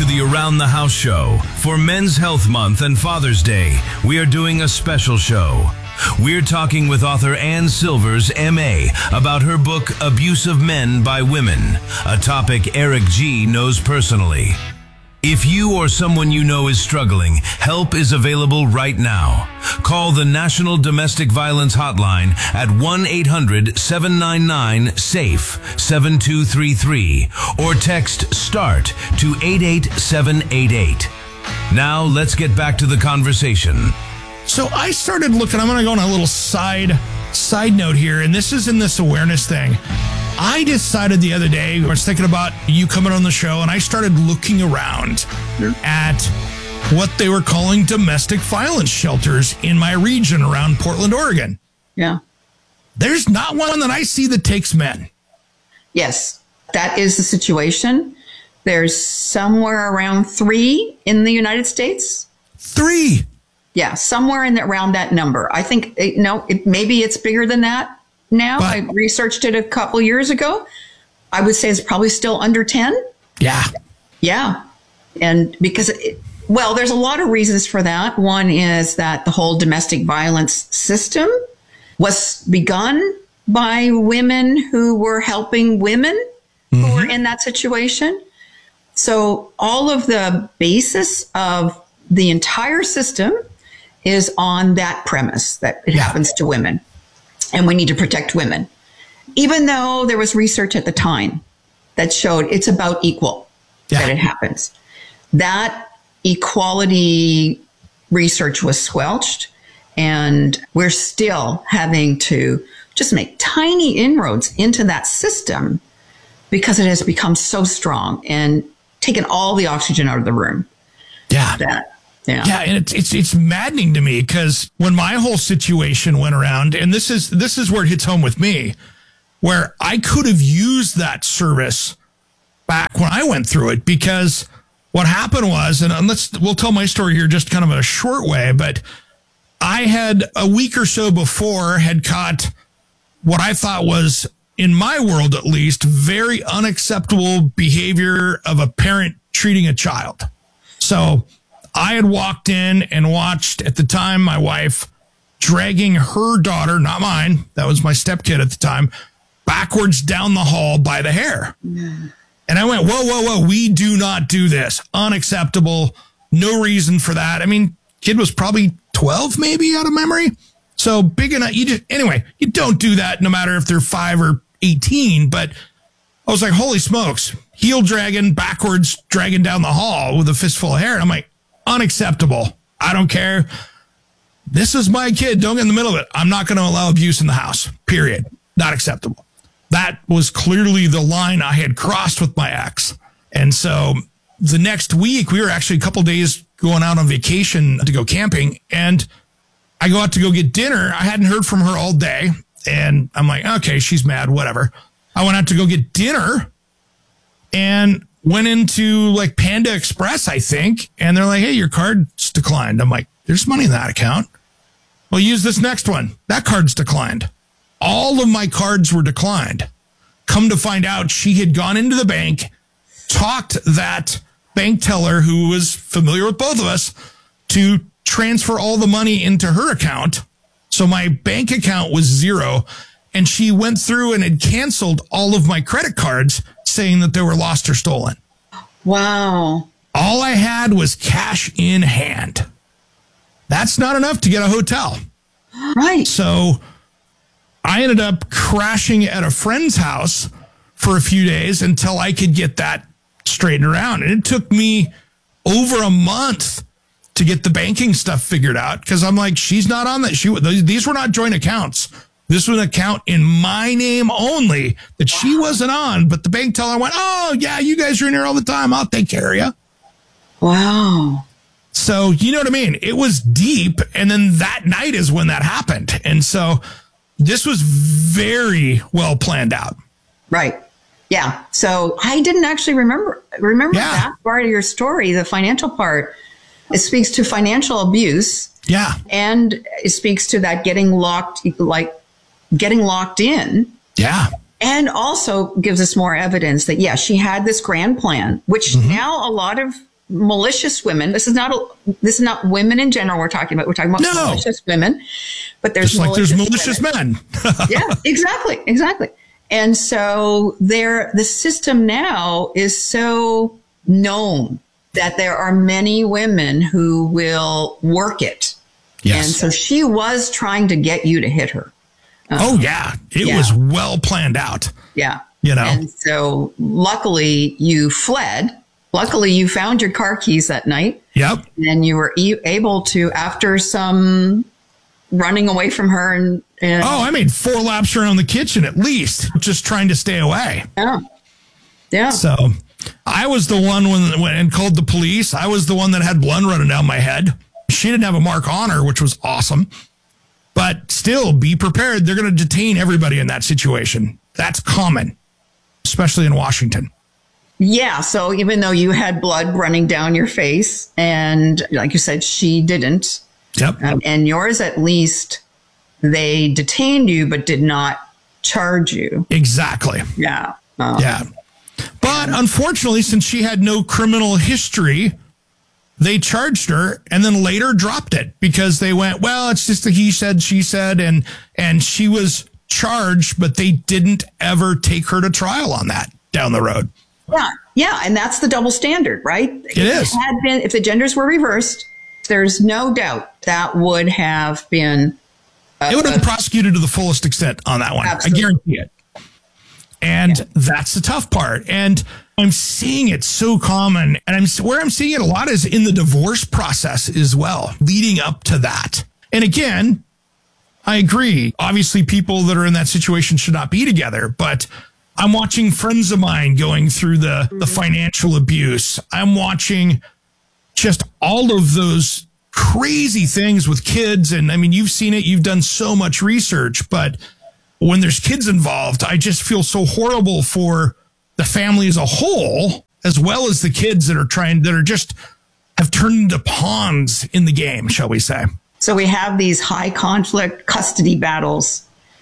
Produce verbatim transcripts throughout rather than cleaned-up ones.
the Around the House show. For Men's Health Month and Father's Day, we are doing a special show. We're talking with author Ann Silvers, M A, about her book, Abuse of Men by Women, a topic Eric G. knows personally. If you or someone you know is struggling, help is available right now. Call the National Domestic Violence Hotline at one eight hundred seven nine nine SAFE seven two three three or text START to eight eight seven eight eight. Now let's get back to the conversation. So I started looking, I'm going to go on a little side side note here, and this is in this awareness thing. I decided the other day, I was thinking about you coming on the show, and I started looking around at what they were calling domestic violence shelters in my region around Portland, Oregon. Yeah. There's not one that I see that takes men. Yes, that is the situation. There's somewhere around three in the United States. Three? Yeah, somewhere in the, around that number. I think, it, no, it, maybe it's bigger than that. Now, but, I researched it a couple years ago. I would say it's probably still under ten. Yeah. Yeah. And because, it, well, there's a lot of reasons for that. One is that the whole domestic violence system was begun by women who were helping women mm-hmm. who were in that situation. So all of the basis of the entire system is on that premise that it yeah. happens to women. And we need to protect women, even though there was research at the time that showed it's about equal yeah. that it happens. That equality research was squelched, and we're still having to just make tiny inroads into that system because it has become so strong and taken all the oxygen out of the room. Yeah. That, Yeah. yeah, and it's it's it's maddening to me because when my whole situation went around, and this is this is where it hits home with me, where I could have used that service back when I went through it, because what happened was, and let's we'll tell my story here just kind of in a short way, but I had a week or so before had caught what I thought was, in my world at least, very unacceptable behavior of a parent treating a child. So I had walked in and watched, at the time, my wife dragging her daughter, not mine, that was my stepkid at the time, backwards down the hall by the hair. Yeah. And I went, whoa, whoa, whoa, we do not do this. Unacceptable. No reason for that. I mean, kid was probably twelve, maybe, out of memory. So big enough. You just, anyway, you don't do that no matter if they're five or eighteen. But I was like, holy smokes, heel dragging, backwards, dragging down the hall with a fistful of hair. And I'm like, unacceptable. I don't care. This is my kid. Don't get in the middle of it. I'm not going to allow abuse in the house. Period. Not acceptable. That was clearly the line I had crossed with my ex. And so the next week, we were actually a couple days going out on vacation to go camping. And I go out to go get dinner. I hadn't heard from her all day. And I'm like, okay, she's mad, whatever. I went out to go get dinner and went into like Panda Express, I think. And they're like, hey, your card's declined. I'm like, there's money in that account. Well, use this next one. That card's declined. All of my cards were declined. Come to find out, she had gone into the bank, talked that bank teller who was familiar with both of us to transfer all the money into her account. So my bank account was zero. And she went through and had canceled all of my credit cards, saying that they were lost or stolen. Wow. All I had was cash in hand. That's not enough to get a hotel. Right. So I ended up crashing at a friend's house for a few days until I could get that straightened around. And it took me over a month to get the banking stuff figured out, because I'm like, she's not on that. She, these were not joint accounts. This was an account in my name only that she wasn't on. But the bank teller went, oh, yeah, you guys are in here all the time. I'll take care of you. Wow. So, you know what I mean? It was deep. And then that night is when that happened. And so this was very well planned out. Right. Yeah. So I didn't actually remember, remember yeah. that part of your story, the financial part. It speaks to financial abuse. Yeah. And it speaks to that getting locked, like getting locked in. Yeah. And also gives us more evidence that, yeah, she had this grand plan, which mm-hmm. now a lot of malicious women. This is not a, this is not women in general we're talking about. We're talking about No. malicious women. But there's Just like malicious there's malicious women. men. Yeah, exactly, exactly. And so there, the system now is so known that there are many women who will work it. Yes. And so she was trying to get you to hit her. Uh, oh, yeah. It yeah. was well planned out. Yeah. You know. And so luckily you fled. Luckily you found your car keys that night. Yep. And you were e- able to, after some running away from her and, and Oh, I made four laps around the kitchen at least, just trying to stay away. yeah. Yeah. So I was the one when, when and called the police. I was the one that had blood running down my head. She didn't have a mark on her, which was awesome. But still, be prepared. They're going to detain everybody in that situation. That's common, especially in Washington. Yeah. So even though you had blood running down your face, and like you said, she didn't. Yep. Um, and yours, at least, they detained you, but did not charge you. Exactly. Yeah. Um, Yeah. But unfortunately, since she had no criminal history, they charged her and then later dropped it because they went, well, it's just a he said, she said, and and she was charged, but they didn't ever take her to trial on that down the road. Yeah. Yeah. And that's the double standard, right? It is. Had been, if the genders were reversed, there's no doubt that would have been. Uh, It would have uh, been prosecuted to the fullest extent on that one. Absolutely. I guarantee it. And Yeah. that's the tough part. And I'm seeing it so common. And I'm where I'm seeing it a lot is in the divorce process as well, leading up to that. And again, I agree. Obviously, people that are in that situation should not be together. But I'm watching friends of mine going through the, the financial abuse. I'm watching just all of those crazy things with kids. And I mean, you've seen it. You've done so much research. But when there's kids involved, I just feel so horrible for the family as a whole, as well as the kids that are trying, that are just have turned into pawns in the game, shall we say. So we have these high conflict custody battles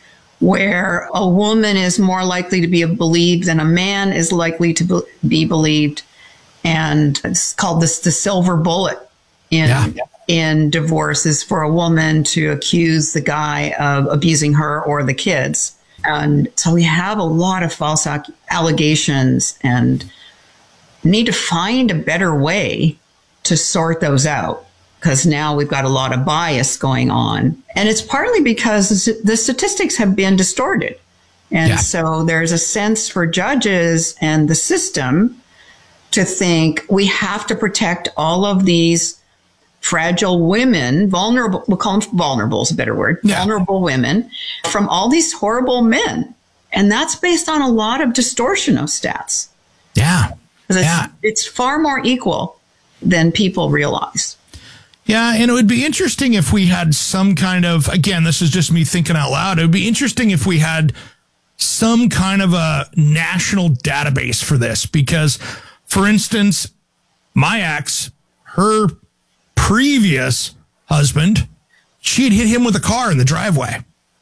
where a woman is more likely to be believed than a man is likely to be believed. And it's called this the silver bullet in, Yeah. in divorce is for a woman to accuse the guy of abusing her or the kids. And so we have a lot of false ac- allegations and need to find a better way to sort those out, because now we've got a lot of bias going on. And it's partly because the statistics have been distorted. And Yeah. so there's a sense for judges and the system to think we have to protect all of these fragile women, vulnerable, we'll call them vulnerable is a better word, Yeah. vulnerable women from all these horrible men. And that's based on a lot of distortion of stats. Yeah. 'Cause it's, Yeah. it's far more equal than people realize. Yeah, and it would be interesting if we had some kind of, again, this is just me thinking out loud. It would be interesting if we had some kind of a national database for this, because, for instance, my ex, her previous husband, she had hit him with a car in the driveway.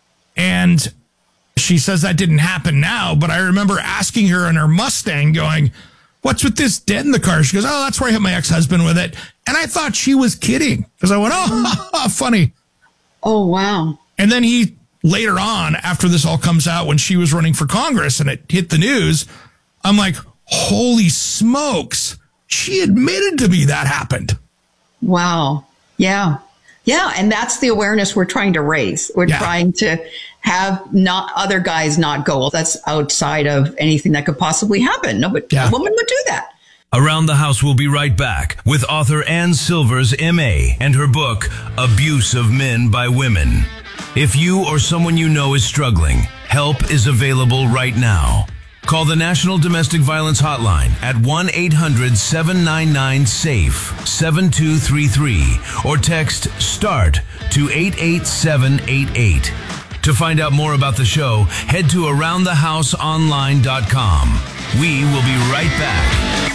And she says that didn't happen now, but I remember asking her in her Mustang going, what's with this dent in the car? She goes, oh, that's where I hit my ex-husband with it. And I thought she was kidding because I went, oh, funny. Oh, wow. And then he later on, after this all comes out, when she was running for Congress and it hit the news, I'm like, holy smokes. She admitted to me that happened. Wow. Yeah. Yeah. And that's the awareness we're trying to raise. We're Yeah. trying to have not other guys not go, well, that's outside of anything that could possibly happen. No, but Yeah. a woman would do that. Around the House will be right back with author Ann Silvers, M A, and her book, Abuse of Men by Women. If you or someone you know is struggling, help is available right now. Call the National Domestic Violence Hotline at one eight hundred seven nine nine SAFE seven two three three or text START to eight eight seven eight eight. To find out more about the show, head to around the house online dot com. We will be right back.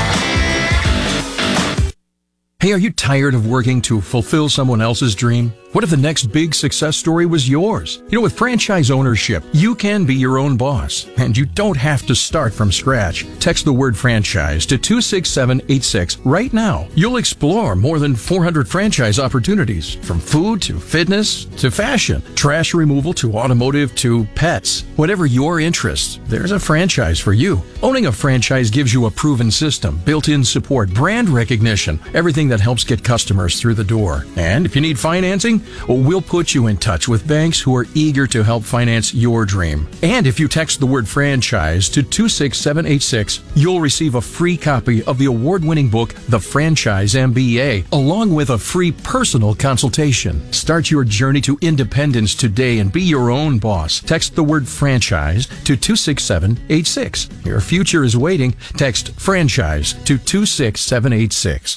Hey, are you tired of working to fulfill someone else's dream? What if the next big success story was yours? You know, with franchise ownership, you can be your own boss, and you don't have to start from scratch. Text the word franchise to two six seven eight six right now. You'll explore more than four hundred franchise opportunities, from food to fitness to fashion, trash removal to automotive to pets. Whatever your interests, there's a franchise for you. Owning a franchise gives you a proven system, built-in support, brand recognition, everything that helps get customers through the door. And if you need financing, well, we'll put you in touch with banks who are eager to help finance your dream. And if you text the word franchise to two six seven eight six, you'll receive a free copy of the award-winning book, The Franchise M B A, along with a free personal consultation. Start your journey to independence today and be your own boss. Text the word franchise to two six seven eight six. Your future is waiting. Text franchise to two six seven eight six.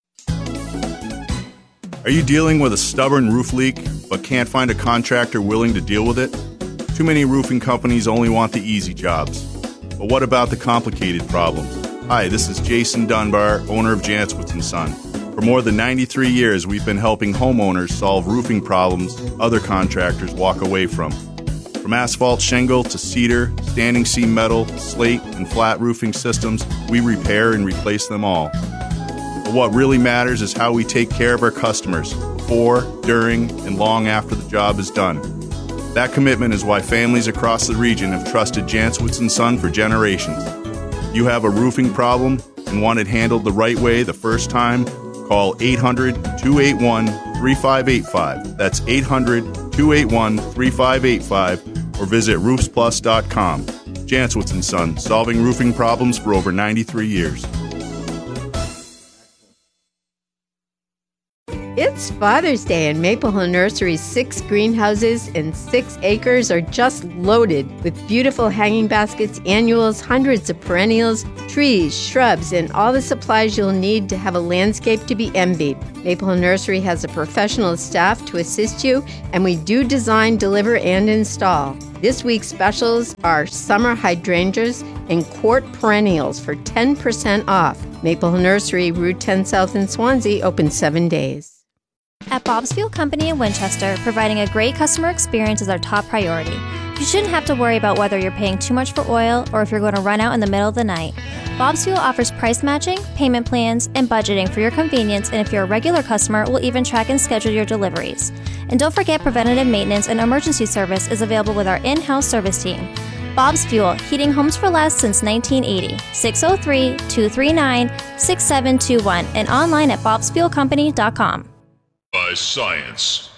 Are you dealing with a stubborn roof leak but can't find a contractor willing to deal with it? Too many roofing companies only want the easy jobs. But what about the complicated problems? Hi, this is Jason Dunbar, owner of Janswitz and Son. For more than ninety-three years, we've been helping homeowners solve roofing problems other contractors walk away from. From asphalt shingle to cedar, standing seam metal, slate, and flat roofing systems, we repair and replace them all. But what really matters is how we take care of our customers before, during, and long after the job is done. That commitment is why families across the region have trusted Janswitz and Son for generations. You have a roofing problem and want it handled the right way the first time? Call eight hundred, two eight one, three five eight five. That's eight hundred, two eight one, three five eight five, or visit roofs plus dot com. Janswitz and Son, solving roofing problems for over ninety-three years. It's Father's Day, and Maple Hill Nursery's six greenhouses and six acres are just loaded with beautiful hanging baskets, annuals, hundreds of perennials, trees, shrubs, and all the supplies you'll need to have a landscape to be envied. Maple Hill Nursery has a professional staff to assist you, and we do design, deliver, and install. This week's specials are summer hydrangeas and quart perennials for ten percent off. Maple Hill Nursery, Route ten South in Swansea, open seven days. At Bob's Fuel Company in Winchester, providing a great customer experience is our top priority. You shouldn't have to worry about whether you're paying too much for oil or if you're going to run out in the middle of the night. Bob's Fuel offers price matching, payment plans, and budgeting for your convenience, and if you're a regular customer, we'll even track and schedule your deliveries. And don't forget, preventative maintenance and emergency service is available with our in-house service team. Bob's Fuel, heating homes for less since nineteen eighty. six oh three, two three nine, six seven two one and online at bobs fuel company dot com. By science.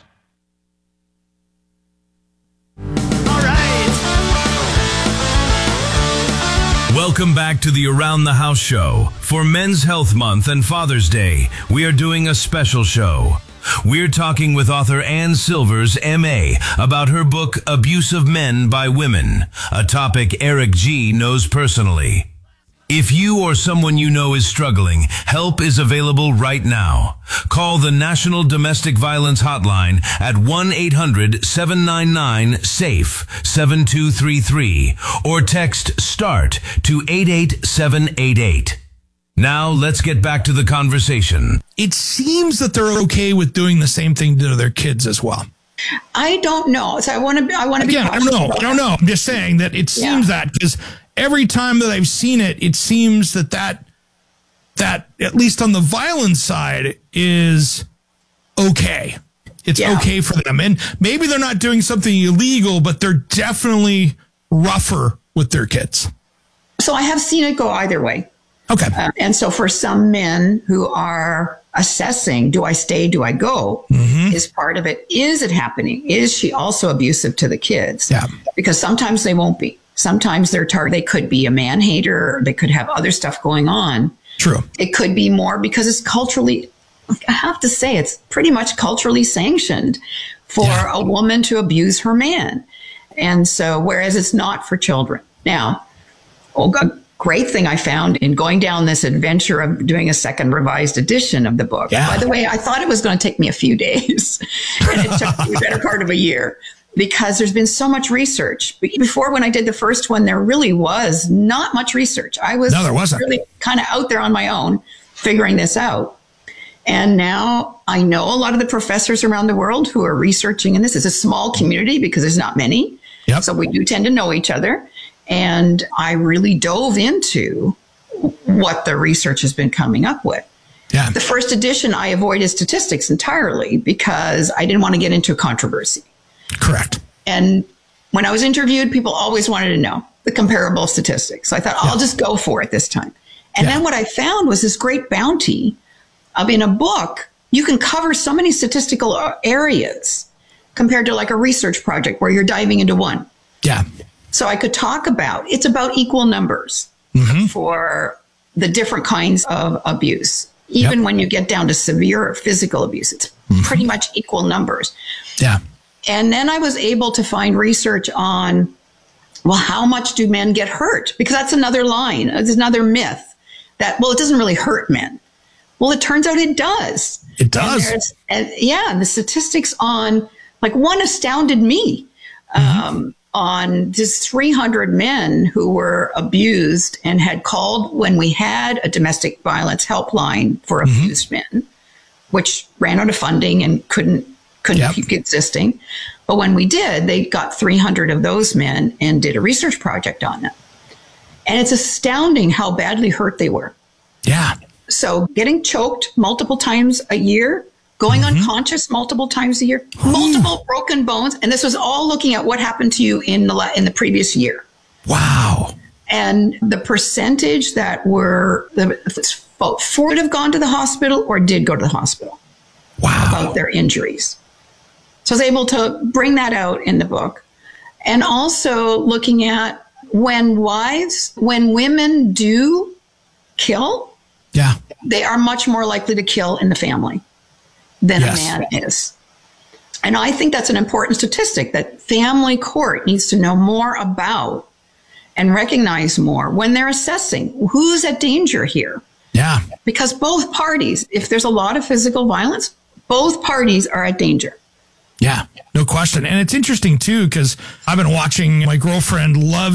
Welcome back to the Around the House show. For Men's Health Month and Father's Day, we are doing a special show. We're talking with author Ann Silvers, M A, about her book, Abuse of Men by Women, a topic Eric G. knows personally. If you or someone you know is struggling, help is available right now. Call the National Domestic Violence Hotline at one eight hundred, seven nine nine, SAFE, seven two three three or text START to eight eight seven eight eight. Now let's get back to the conversation. It seems that they're okay with doing the same thing to their kids as well. I don't know. So I want to be, I want to be, again, I don't know. I don't know. I'm just saying that it seems yeah. that because every time that I've seen it, it seems that that, that at least on the violence side is okay. It's yeah. okay for them. And maybe they're not doing something illegal, but they're definitely rougher with their kids. So I have seen it go either way. Okay. Uh, and so for some men who are assessing, do I stay, do I go, mm-hmm. is part of it. Is it happening? Is she also abusive to the kids? Yeah. Because sometimes they won't be. Sometimes they're tar- they could be a man hater, or they could have other stuff going on. True. It could be more because it's culturally, I have to say, it's pretty much culturally sanctioned for yeah. a woman to abuse her man. And so, whereas it's not for children. Now, oh God, great thing I found in going down this adventure of doing a second revised edition of the book. Yeah. By the way, I thought it was going to take me a few days, and it took me the better part of a year because there's been so much research. Before, when I did the first one, there really was not much research. I was no, there wasn't. really kind of out there on my own figuring this out. And now I know a lot of the professors around the world who are researching, and this is a small community because there's not many. Yep. So we do tend to know each other. And I really dove into what the research has been coming up with. Yeah. The first edition, I avoided statistics entirely because I didn't want to get into a controversy. Correct. And when I was interviewed, people always wanted to know the comparable statistics. So I thought, I'll Yeah. just go for it this time. And Yeah. then what I found was this great bounty of, in a book, you can cover so many statistical areas compared to like a research project where you're diving into one. Yeah. So I could talk about, it's about equal numbers Mm-hmm. for the different kinds of abuse. Even Yep. when you get down to severe physical abuse, it's Mm-hmm. pretty much equal numbers. Yeah. And then I was able to find research on, well, how much do men get hurt? Because that's another line. There's another myth that, well, it doesn't really hurt men. Well, it turns out it does. It does. And there's- and yeah, and the statistics on, like, one astounded me. Mm-hmm. Um, on just three hundred men who were abused and had called when we had a domestic violence helpline for Mm-hmm. abused men, which ran out of funding and couldn't couldn't Yep. keep existing. But when we did, they got three hundred of those men and did a research project on them. And it's astounding how badly hurt they were. Yeah. So getting choked multiple times a year, going Mm-hmm. unconscious multiple times a year, multiple broken bones. And this was all looking at what happened to you in the, la- in the previous year. Wow. And the percentage that were, the about four would have gone to the hospital or did go to the hospital Wow. about their injuries. So I was able to bring that out in the book. And also looking at when wives, when women do kill, Yeah. they are much more likely to kill in the family than Yes. a man is. And I think that's an important statistic that family court needs to know more about and recognize more when they're assessing who's at danger here. Yeah. Because both parties, if there's a lot of physical violence, both parties are at danger. Yeah. No question. And it's interesting too, because I've been watching, my girlfriend loves